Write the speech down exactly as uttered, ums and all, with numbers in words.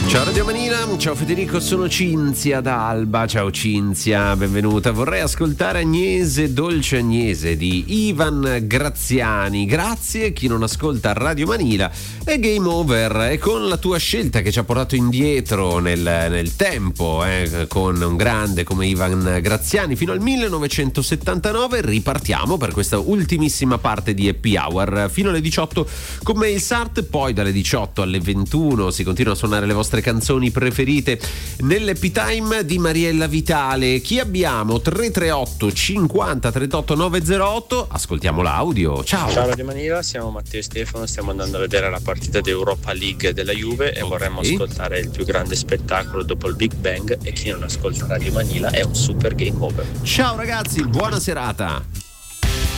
Ciao Radio Manila, ciao Federico, sono Cinzia da Alba. Ciao Cinzia, benvenuta. Vorrei ascoltare Agnese, Dolce Agnese di Ivan Graziani. Grazie, chi non ascolta Radio Manila è game over. E con la tua scelta che ci ha portato indietro nel, nel tempo, eh, con un grande come Ivan Graziani fino al millenovecentosettantanove, ripartiamo per questa ultimissima parte di Happy Hour fino alle diciotto con Mail Sart. Poi dalle diciotto alle ventuno si continua a suonare le vostre canzoni preferite nell'Happy Time di Mariella Vitale. Chi abbiamo? tre tre otto cinquanta trentotto novecentotto. Ascoltiamo l'audio. Ciao. Ciao Radio Manila, siamo Matteo e Stefano, stiamo andando a vedere la partita di Europa League della Juve e okay. vorremmo ascoltare il più grande spettacolo dopo il Big Bang, e chi non ascolta Radio Manila è un super game over. Ciao ragazzi, buona serata.